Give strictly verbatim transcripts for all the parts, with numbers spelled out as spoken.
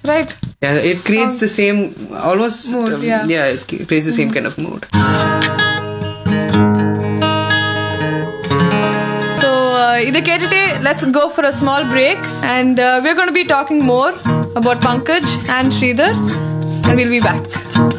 right. Yeah, it creates the same almost mood, um, yeah. yeah, it creates the same kind of mood. So uh, இத கேட்டுட்டே let's go for a small break and uh, we're going to be talking more about Pankaj and Sridhar and we'll be back.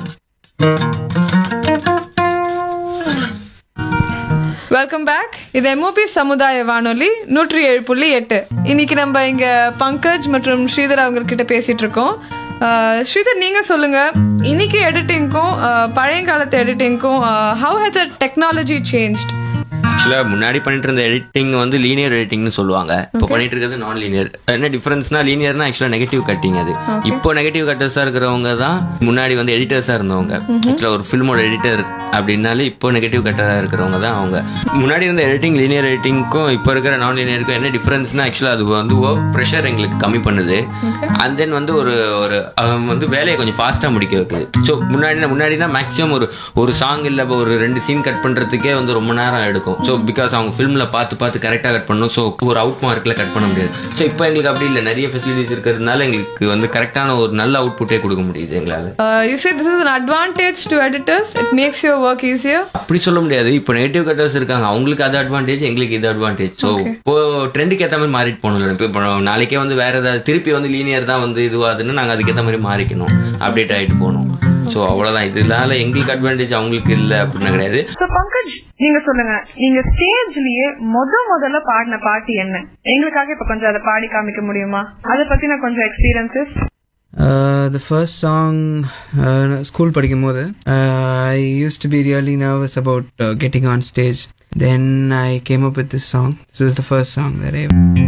Welcome back. இது MOP சமுதாய வானொலி நூற்றி ஏழு புள்ளி எட்டு. இன்னைக்கு நம்ம இங்க பங்கஜ் மற்றும் ஸ்ரீதர் அவங்க கிட்ட பேசிட்டு இருக்கோம். ஸ்ரீதர், நீங்க சொல்லுங்க, இன்னைக்கு எடிட்டிங்க்கும் பழைய காலத்து எடிட்டிங்க்கும் how has the technology changed? ஆக்சுவலாக முன்னாடி பண்ணிட்டு இருந்த எடிட்டிங் வந்து லீனியர் எடிட்டிங்னு சொல்லுவாங்க. இப்போ பண்ணிட்டு இருக்கிறது நான் லீனியர். என்ன டிஃபரன்ஸ்னா, லீனியர்னா ஆக்சுவலாக நெகட்டிவ் கட்டிங். அது இப்போ நெகட்டிவ் கட்டர்ஸாக இருக்கிறவங்க தான் முன்னாடி வந்து எடிட்டர்ஸாக இருந்தவங்க. ஆக்சுவலாக ஒரு ஃபில்மோட எடிட்டர் அப்படின்னாலே இப்போ நெகட்டிவ் கட்டராக இருக்கிறவங்க தான் அவங்க. முன்னாடி இருந்த எடிட்டிங் லீனியர் எடிட்டிங்க்கும் இப்போ இருக்கிற நான் லீனியருக்கும் என்ன டிஃபரன்ஸ்னா, ஆக்சுவலாக அது வந்து ஒர்க் ப்ரெஷர் எங்களுக்கு கம்மி பண்ணுது. அண்ட் தென் வந்து ஒரு ஒரு வந்து வேலையை கொஞ்சம் ஃபாஸ்ட்டாக முடிக்க வைக்குது. ஸோ முன்னாடி முன்னாடினா மேக்ஸிமம் ஒரு ஒரு சாங் இல்லை ஒரு ரெண்டு சீன் கட் பண்ணுறதுக்கே வந்து ரொம்ப நேரம் எடுக்கும். ஸோ பிகாஸ் அவங்க ஃபிலிமில் பார்த்து பார்த்து கரெக்டாக கட் பண்ணணும். ஸோ ஒரு அவுட் மார்க்கில் கட் பண்ண முடியாது. ஸோ இப்போ எங்களுக்கு அப்படி இல்லை, நிறைய ஃபெசிலிட்டிஸ் இருக்கிறதுனால எங்களுக்கு வந்து கரெக்டான ஒரு நல்ல அவுட்புட்டே கொடுக்க முடியுது எங்களால். You say this is an advantage to editors, it makes your work easier? அப்படி சொல்ல முடியாது. இப்போ நெகட்டிவ் கட்டர்ஸ் இருக்காங்க, அவங்களுக்கு அது அட்வான்டேஜ், எங்களுக்கு இது அட்வான்டேஜ். ஸோ இப்போ ட்ரெண்டுக்கு ஏற்ற மாதிரி மாறிட்டு போகணும். இப்போ நாளைக்கே வந்து வேற ஏதாவது திருப்பி வந்து லீனியர் தான் வந்து இதுவாதுன்னு நாங்கள் அதுக்கேற்ற மாதிரி மாறிக்கணும், அப்டேட் ஆகிட்டு போகணும். ஸோ அவ்வளோதான். இதனால எங்களுக்கு அட்வான்டேஜ் அவங்களுக்கு இல்லை அப்படின்னு கிடையாது. நீங்க சொல்லுங்க, நீங்க ஸ்டேஜ்லயே முத முதல்ல பாடின பாட்டு என்ன? எங்களுக்காக இப்ப கொஞ்சம் அதை பாடி காமிக்க முடியுமா? அதை பத்தின கொஞ்சம் experiences. Uh, the first song, uh, school படிக்கும் போது, uh, I used to be really nervous about uh, getting on stage. Then I came up with this song. This was the first song that I